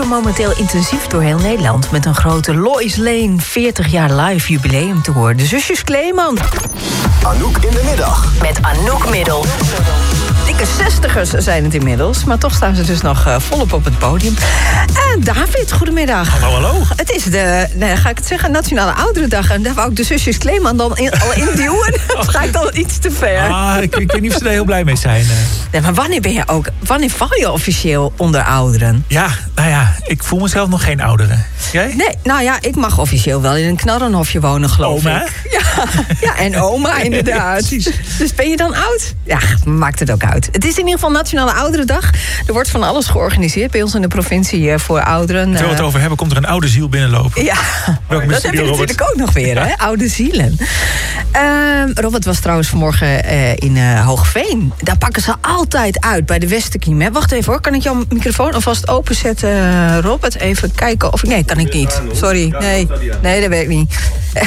toeren momenteel intensief door heel Nederland met een grote Lois Lane 40 jaar live jubileumtour. De zusjes Kleeman. Anouk in de middag. Met Anouk Middel. Dikke 60ers zijn het inmiddels, maar toch staan ze dus nog volop op het podium. En David, goedemiddag. Hallo. Het is ga ik het zeggen, Nationale Ouderendag. En daar wou ik de zusjes Kleeman dan al in duwen. Of ga ik dan iets te ver? Ik weet niet of ze er heel blij mee zijn. Nee, maar wanneer val je officieel onder ouderen? Ja, nou ja, ik voel mezelf nog geen oudere. Jij? Nee, nou ja, ik mag officieel wel in een knarrenhofje wonen, geloof Oma? ik. Ja, en oma inderdaad. Precies. Dus ben je dan oud? Ja, maakt het ook uit. Het is in ieder geval Nationale Ouderendag. Er wordt van alles georganiseerd bij ons in de provincie voor ouderen. Terwijl we het over hebben, komt er een oude ziel binnenlopen. Ja, dat heb je natuurlijk ook nog weer, hè? Oude zielen. Robert was trouwens vanmorgen in Hoogveen. Daar pakken ze altijd uit bij de Westerkiem. Hè? Wacht even hoor, kan ik jouw microfoon alvast openzetten, Robert? Even kijken of... Nee, kan ik niet. Sorry, nee, dat weet ik niet.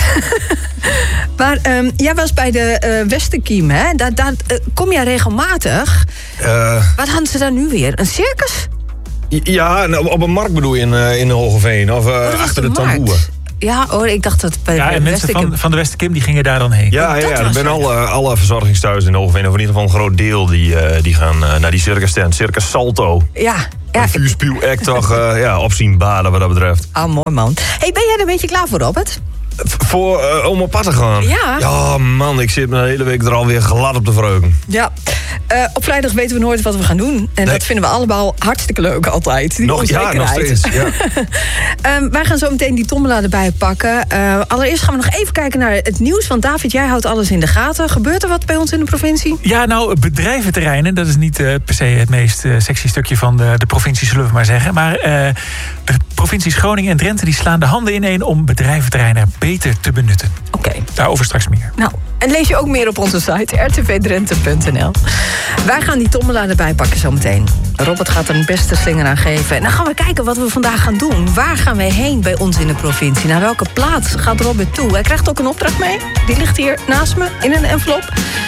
Maar jij was bij de Westerkiem, hè? Daar kom jij regelmatig. Wat hadden ze daar nu weer? Een circus? Ja, op een markt bedoel je in Hogeveen. Of achter de tamboer. Ja hoor, ik dacht dat bij en mensen van de Westerkim die gingen daar dan heen. Ja, er zijn alle verzorgingstehuizen in Hogeveen, of in ieder geval een groot deel, die gaan naar die circus tent. Circus Salto. Ja. Een vuurspuw-act toch opzien baden wat dat betreft. Oh, mooi man. Hey, ben jij er een beetje klaar voor, Robert? Om op pad te gaan? Ja. Ja, man, ik zit me de hele week er alweer glad op te vreuken. Ja. Op vrijdag weten we nooit wat we gaan doen. En dat vinden we allemaal hartstikke leuk altijd. Die nog steeds. Ja. Wij gaan zo meteen die tombola erbij pakken. Allereerst gaan we nog even kijken naar het nieuws. Want David, jij houdt alles in de gaten. Gebeurt er wat bij ons in de provincie? Ja, nou, bedrijventerreinen, dat is niet per se het meest sexy stukje van de provincie, zullen we maar zeggen. Maar de provincies Groningen en Drenthe die slaan de handen ineen om bedrijventerreinen beter te benutten. Oké. Daarover straks meer. Nou, en lees je ook meer op onze site, rtvdrenthe.nl. Wij gaan die tombola erbij pakken zometeen. Robert gaat er een beste slinger aan geven. En dan gaan we kijken wat we vandaag gaan doen. Waar gaan wij heen bij ons in de provincie? Naar welke plaats gaat Robert toe? Hij krijgt ook een opdracht mee. Die ligt hier naast me in een envelop.